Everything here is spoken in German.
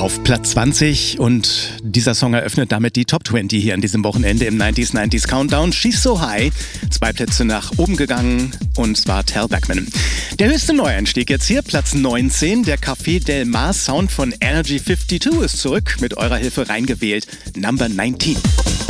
Auf Platz 20 und dieser Song eröffnet damit die Top 20 hier an diesem Wochenende im 90s Countdown. She's So High, 2 Plätze nach oben gegangen und zwar Tal Bachman. Der höchste Neueinstieg jetzt hier, Platz 19, der Café Del Mar Sound von Energy 52 ist zurück, mit eurer Hilfe reingewählt, Number 19.